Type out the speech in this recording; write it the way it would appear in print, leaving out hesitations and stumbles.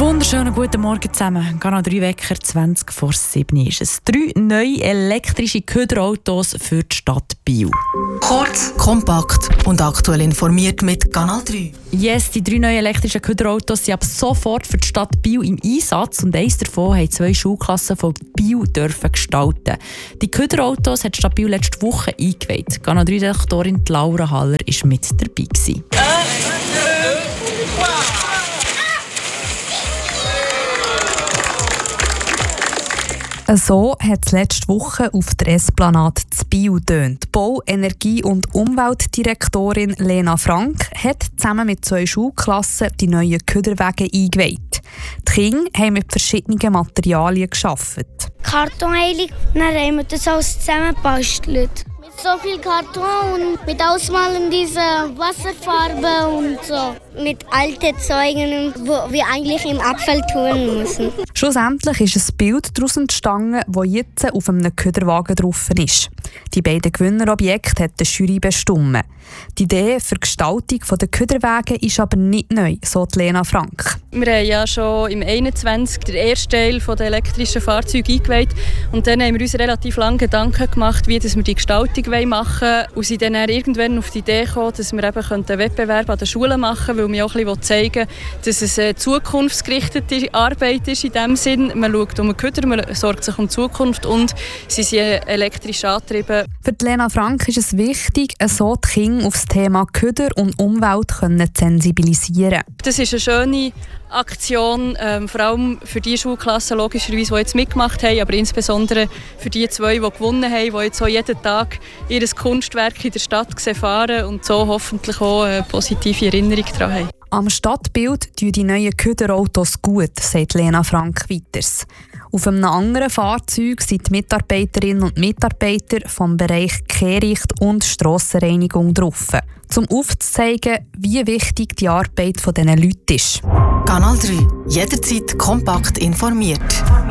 Wunderschönen guten Morgen zusammen. Kanal 3 Wecker, 20 vor 7 ist es. 3 neue elektrische Köderautos für die Stadt Biel. Kurz, kompakt und aktuell informiert mit Kanal 3. Yes, die 3 neuen elektrischen Köderautos sind ab sofort für die Stadt Biel im Einsatz und eins davon haben 2 Schulklassen von Biel dürfen gestalten. Die Köderautos hat die Stadt Biel letzte Woche eingeweiht. Kanal 3-Redaktorin Laura Haller war mit dabei gewesen. So hat es letzte Woche auf der Esplanade zu Biel getönt. Bau-, Energie- und Umweltdirektorin Lena Frank hat zusammen mit 2 Schulklassen die neuen Köderwege eingeweiht. Die Kinder haben mit verschiedenen Materialien gearbeitet. Kartonheilig, dann haben wir das alles zusammengebastelt. Mit so viel Karton und mit Ausmalen dieser Wasserfarbe und so. Mit alten Zeugen, die wir eigentlich im Abfall tun müssen. Schlussendlich ist ein Bild daraus entstanden, das jetzt auf einem Köderwagen drauf ist. Die beiden Gewinnerobjekte hat die Jury bestimmt. Die Idee für die Gestaltung der Köderwege ist aber nicht neu, so Lena Frank. Wir haben ja schon im 21 den ersten Teil der elektrischen Fahrzeuge eingeweiht. Und dann haben wir uns relativ lange Gedanken gemacht, wie wir die Gestaltung machen wollen. Und sind dann irgendwann auf die Idee gekommen, dass wir eben einen Wettbewerb an den Schulen machen können, weil wir auch ein bisschen zeigen, dass es eine zukunftsgerichtete Arbeit ist in dem Sinn. Man schaut um den Köder, man sorgt sich um die Zukunft und sie sind elektrisch angetrieben. Für Lena Frank ist es wichtig, so die Kinder auf das Thema Köder und Umwelt zu sensibilisieren. Das ist eine schöne Aktion, vor allem für die Schulklassen, logischerweise, die jetzt mitgemacht haben, aber insbesondere für die 2, die gewonnen haben, die jetzt auch jeden Tag ihr Kunstwerk in der Stadt fahren und so hoffentlich auch eine positive Erinnerung daran haben. Am Stadtbild tun die neuen Köderautos gut, sagt Lena Frank weiters. Auf einem anderen Fahrzeug sind die Mitarbeiterinnen und Mitarbeiter vom Bereich Kehricht und Strassenreinigung drauf, um aufzuzeigen, wie wichtig die Arbeit dieser Leute ist. Kanal 3. Jederzeit kompakt informiert.